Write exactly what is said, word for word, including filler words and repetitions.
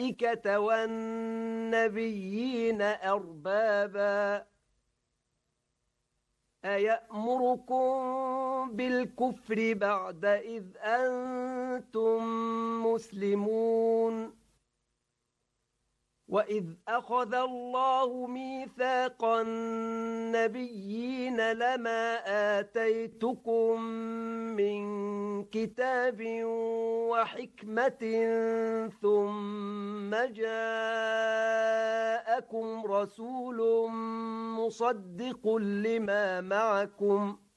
الملائكة والنبيين أربابا أيأمركم بالكفر بعد إذ أنتم مسلمون وإذ أخذ الله ميثاق النبيين لما آتيتكم من كتاب وحكمة ثم جاءكم رسول مصدق لما معكم